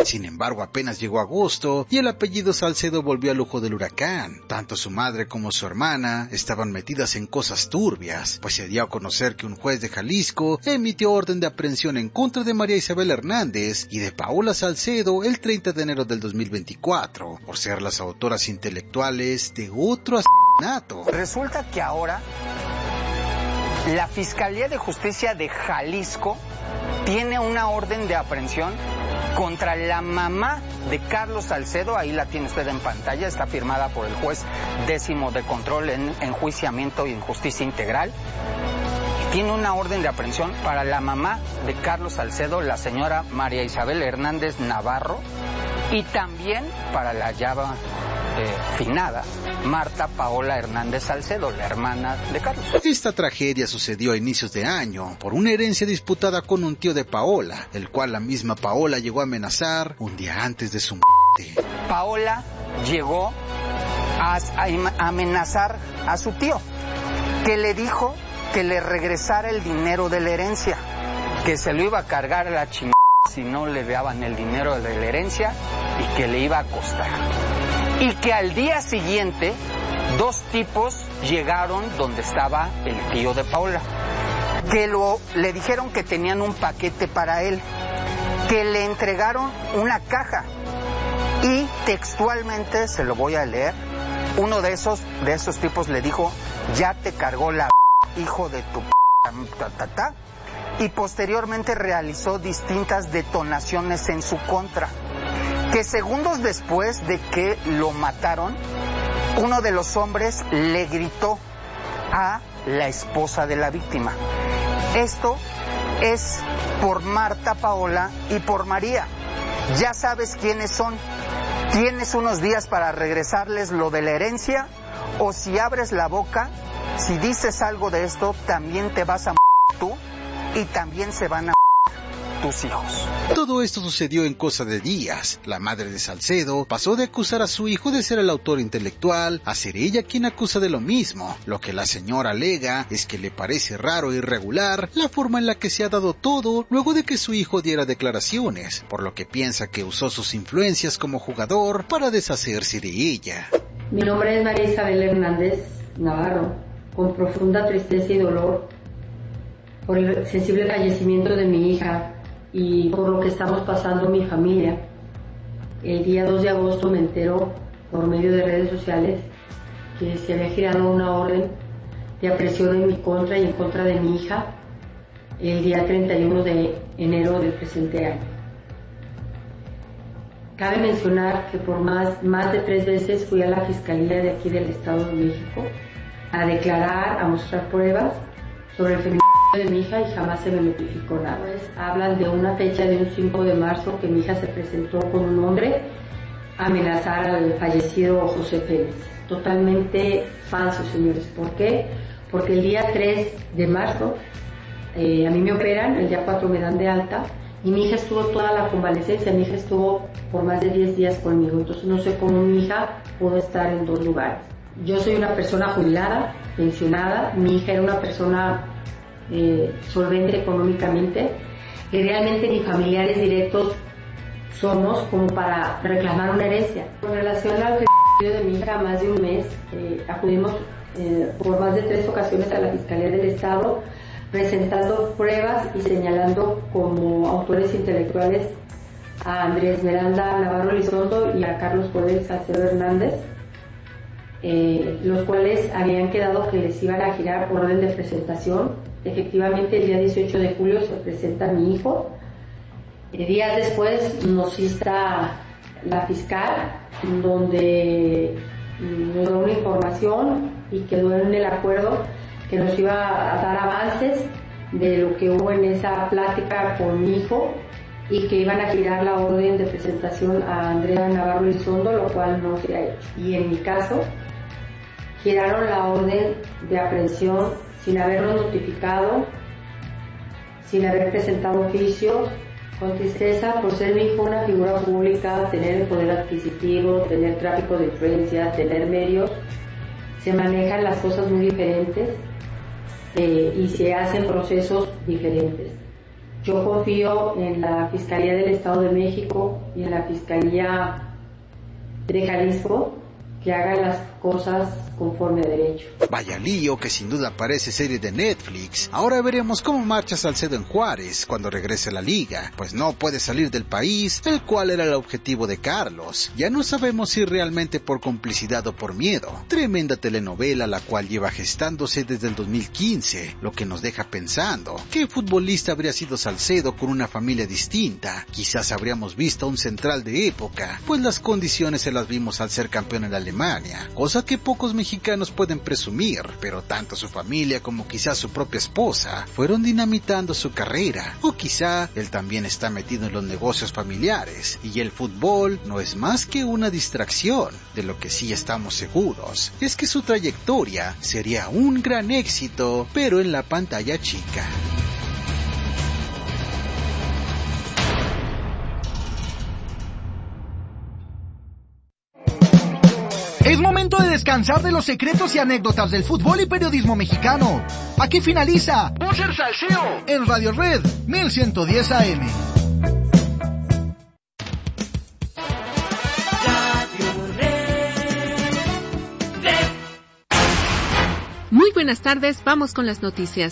Sin embargo, apenas llegó agosto y el apellido Salcedo volvió al ojo del huracán. Tanto su madre como su hermana estaban metidas en cosas turbias, pues se dio a conocer que un juez de Jalisco emitió orden de aprehensión en contra de María Isabel Hernández y de Paola Salcedo el 30 de enero del 2024, por ser las autoras intelectuales de otro asesinato. Resulta que ahora la Fiscalía de Justicia de Jalisco tiene una orden de aprehensión contra la mamá de Carlos Salcedo. Ahí la tiene usted en pantalla, está firmada por el juez 10º de control en enjuiciamiento y en justicia integral. Tiene una orden de aprehensión para la mamá de Carlos Salcedo, la señora María Isabel Hernández Navarro, y también para la ya finada Marta Paola Hernández Salcedo, la hermana de Carlos. Esta tragedia sucedió a inicios de año por una herencia disputada con un tío de Paola, el cual la misma Paola llegó a amenazar un día antes de su muerte. Paola llegó a amenazar a su tío, que le dijo que le regresara el dinero de la herencia, que se lo iba a cargar a la chingada si no le daban el dinero de la herencia y que le iba a costar. Y que al día siguiente 2 tipos llegaron donde estaba el tío de Paola, que le dijeron que tenían un paquete para él, que le entregaron una caja y textualmente, se lo voy a leer, uno de esos tipos le dijo: ya te cargó la hijo de tu y posteriormente realizó distintas detonaciones en su contra, que segundos después de que lo mataron, uno de los hombres le gritó a la esposa de la víctima. Esto es por Marta Paola y por María. Ya sabes quiénes son. Tienes unos días para regresarles lo de la herencia, o si abres la boca, si dices algo de esto, también te vas a tú y también se van a tus hijos. Todo esto sucedió en cosa de días. La madre de Salcedo pasó de acusar a su hijo de ser el autor intelectual a ser ella quien acusa de lo mismo. Lo que la señora alega es que le parece raro e irregular la forma en la que se ha dado todo luego de que su hijo diera declaraciones, por lo que piensa que usó sus influencias como jugador para deshacerse de ella. Mi nombre es María Isabel Hernández Navarro, con profunda tristeza y dolor por el sensible fallecimiento de mi hija y por lo que estamos pasando mi familia. El día 2 de agosto me entero por medio de redes sociales que se había girado una orden de aprehensión en mi contra y en contra de mi hija el día 31 de enero del presente año. Cabe mencionar que por más de 3 veces fui a la Fiscalía de aquí del Estado de México a declarar, a mostrar pruebas sobre el feminicidio de mi hija y jamás se me notificó nada. Hablan de una fecha de un 5 de marzo que mi hija se presentó con un hombre a amenazar al fallecido José Félix. Totalmente falso, señores. ¿Por qué? Porque el día 3 de marzo a mí me operan, el día 4 me dan de alta y mi hija estuvo toda la convalecencia, mi hija estuvo por más de 10 días conmigo, entonces no sé cómo mi hija pudo estar en 2 lugares. Yo soy una persona jubilada, pensionada, mi hija era una persona solvente económicamente y realmente ni familiares directos somos como para reclamar una herencia. En relación al feminicidio de mi hija, más de un mes, acudimos por más de 3 ocasiones a la Fiscalía del Estado presentando pruebas y señalando como autores intelectuales a Andrea Esmeralda Navarro Elizondo y a Carlos Joel Salcedo Hernández, los cuales habían quedado que les iban a girar por orden de presentación. Efectivamente, el día 18 de julio se presenta mi hijo. Días después nos cita la fiscal, donde nos dio una información y quedó en el acuerdo que nos iba a dar avances de lo que hubo en esa plática con mi hijo y que iban a girar la orden de presentación a Andrea Navarro Elizondo, lo cual no se ha hecho. Y en mi caso, giraron la orden de aprehensión sin habernos notificado, sin haber presentado oficio, con tristeza por ser mi hijo una figura pública, tener el poder adquisitivo, tener tráfico de influencia, tener medios. Se manejan las cosas muy diferentes y se hacen procesos diferentes. Yo confío en la Fiscalía del Estado de México y en la Fiscalía de Jalisco que hagan las cosas conforme a derecho. Vaya lío que sin duda parece serie de Netflix. Ahora veremos cómo marcha Salcedo en Juárez cuando regrese a la liga, pues no puede salir del país, el cual era el objetivo de Carlos. Ya no sabemos si realmente por complicidad o por miedo. Tremenda telenovela la cual lleva gestándose desde el 2015, lo que nos deja pensando, ¿qué futbolista habría sido Salcedo con una familia distinta? Quizás habríamos visto a un central de época, pues las condiciones se las vimos al ser campeón en Alemania, cosa que pocos mexicanos pueden presumir, pero tanto su familia como quizás su propia esposa fueron dinamitando su carrera, o quizá él también está metido en los negocios familiares y el fútbol no es más que una distracción. De lo que sí estamos seguros es que su trayectoria sería un gran éxito, pero en la pantalla chica. Es momento de descansar de los secretos y anécdotas del fútbol y periodismo mexicano. Aquí finaliza Boxer Salseo en Radio Red 1110 AM. Muy buenas tardes, vamos con las noticias.